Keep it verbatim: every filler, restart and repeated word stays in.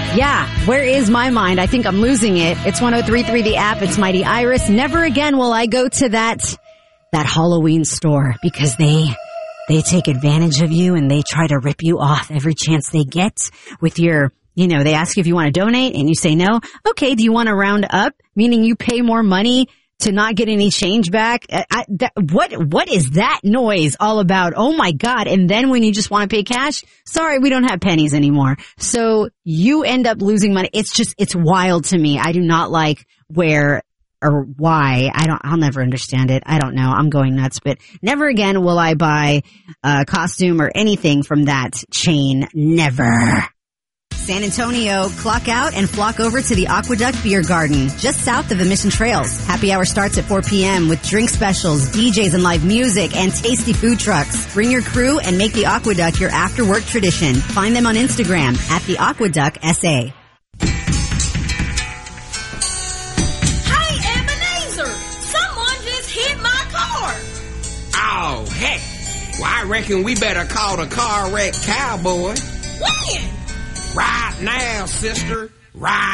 Yeah, where is my mind? I think I'm losing it. It's one oh three point three The App. It's Mighty Iris. Never again will I go to that, that Halloween store because they, they take advantage of you and they try to rip you off every chance they get with your, you know, they ask you if you want to donate and you say no. Okay, do you want to round up? Meaning you pay more money to not get any change back. I, that, what, what is that noise all about? Oh my God. And then when you just want to pay cash, sorry, we don't have pennies anymore. So you end up losing money. It's just, it's wild to me. I do not like where or why. I don't, I'll never understand it. I don't know. I'm going nuts, but never again will I buy a costume or anything from that chain. Never. San Antonio, clock out and flock over to the Aqueduct Beer Garden, just south of the Mission Trails. Happy hour starts at four p.m. with drink specials, D Js and live music, and tasty food trucks. Bring your crew and make the Aqueduct your after-work tradition. Find them on Instagram at the Aqueduct S A. Hey, Ebenezer! Someone just hit my car! Oh, heck! Well, I reckon we better call the car wreck cowboy. When? Right now, sister. Right